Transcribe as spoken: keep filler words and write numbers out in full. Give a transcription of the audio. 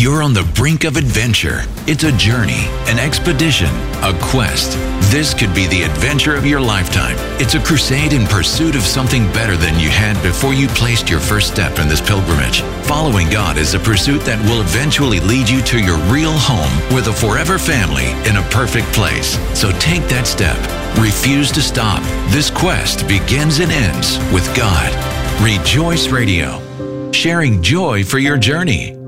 You're on the brink of adventure. It's a journey, an expedition, a quest. This could be the adventure of your lifetime. It's a crusade in pursuit of something better than you had before you placed your first step in this pilgrimage. Following God is a pursuit that will eventually lead you to your real home with a forever family in a perfect place. So take that step. Refuse to stop. This quest begins and ends with God. Rejoice Radio, sharing joy for your journey.